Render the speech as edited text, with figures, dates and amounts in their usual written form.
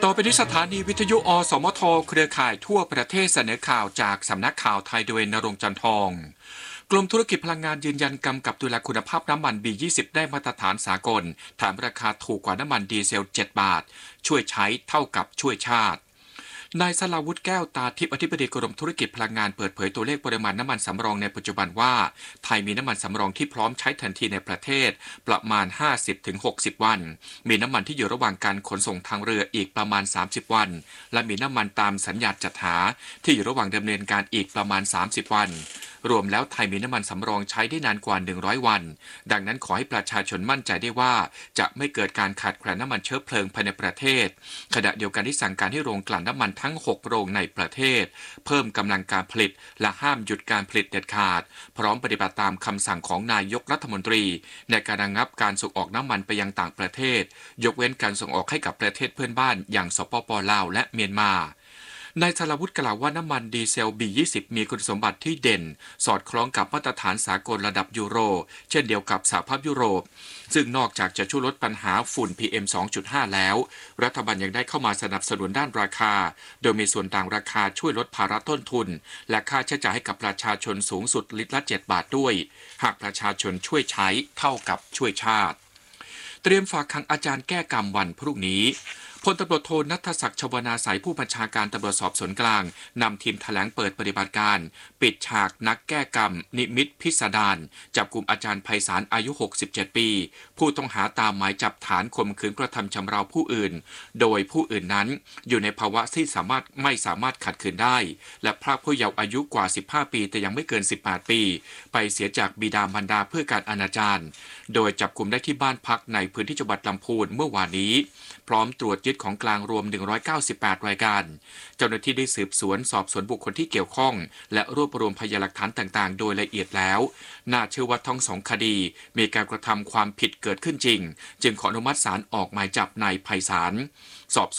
ต่อไปนี้สถานีวิทยุอสมทเครือข่ายทั่วประเทศเสนอข่าวจากสำนักข่าวไทยโดยณรงค์จันทองกรมธุรกิจพลังงานยืนยันกำกับดูแลคุณภาพน้ำมัน B20 ได้มาตรฐานสากลแถมราคาถูกกว่าน้ำมันดีเซล7 บาทช่วยใช้เท่ากับช่วยชาตินายสราวุฒิแก้วตาทิพย์อธิบดีกรมธุรกิจพลังงานเปิดเผยตัวเลขปริมาณน้ำมันสำรองในปัจจุบันว่าไทยมีน้ำมันสำรองที่พร้อมใช้ทันทีในประเทศประมาณ 50-60 วันมีน้ำมันที่อยู่ระหว่างการขนส่งทางเรืออีกประมาณ30 วันและมีน้ำมันตามสัญญาจัดหาที่อยู่ระหว่างดำเนินการอีกประมาณ30 วันรวมแล้วไทยมีน้ำมันสำรองใช้ได้นานกว่า100 วันดังนั้นขอให้ประชาชนมั่นใจได้ว่าจะไม่เกิดการขาดแคลนน้ำมันเชื้อเพลิงภายในประเทศขณะเดียวกันที่สั่งการให้โรงกลั่นน้ำมันทั้ง6โรงในประเทศเพิ่มกำลังการผลิตและห้ามหยุดการผลิตเด็ดขาดพร้อมปฏิบัติตามคำสั่งของนายกรัฐมนตรีในการระงับการส่งออกน้ำมันไปยังต่างประเทศยกเว้นการส่งออกให้กับประเทศเพื่อนบ้านอย่างสปป.ลาวและเมียนมานายสราวุฒิกล่าวว่าน้ำมันดีเซล B20 มีคุณสมบัติที่เด่นสอดคล้องกับมาตรฐานสากลระดับยูโรเช่นเดียวกับสหภาพยุโรปซึ่งนอกจากจะช่วยลดปัญหาฝุ่น PM 2.5 แล้วรัฐบาลยังได้เข้ามาสนับสนุนด้านราคาโดยมีส่วนต่างราคาช่วยลดภาระต้นทุนและค่าใช้จ่ายให้กับประชาชนสูงสุดลิตรละ7 บาทด้วยหากประชาชนช่วยใช้เท่ากับช่วยชาติเตรียมฝากขังอาจารย์แก้กรรมวันพรุ่งนี้พลตำรวจโทณัฐศักดิ์ชวนาสายผู้บัญชาการตำรวจสอบสวนกลางนำทีมแถลงเปิดปฏิบัติการปิดฉากนักแก้กรรมนิมิตพิสดารจับกุมอาจารย์ไพศาลอายุ67 ปีผู้ต้องหาตามหมายจับฐานข่มขืนกระทำชำเราผู้อื่นโดยผู้อื่นนั้นอยู่ในภาวะที่ไม่สามารถขัดขืนได้และพรากผู้เยาว์อายุกว่า15 ปีแต่ยังไม่เกิน18 ปีไปเสียจากบิดามารดาเพื่อการอนาจารโดยจับกุมได้ที่บ้านพักในพื้นที่จังหวัดลำพูนเมื่อวานนี้พร้อมตรวจยึดของกลางรวม198รายการเจ้าหน้าที่ได้สืบสวนสอบสวนบุคคลที่เกี่ยวข้องและรวบรวมพยานหลักฐานต่างๆโดยละเอียดแล้วน่าเชื่อว่าทั้งสองคดีมีการกระทำความผิดเกิดขึ้นจริงจึงขออนุมัติศาลออกหมายจับนายไพศาลสอบ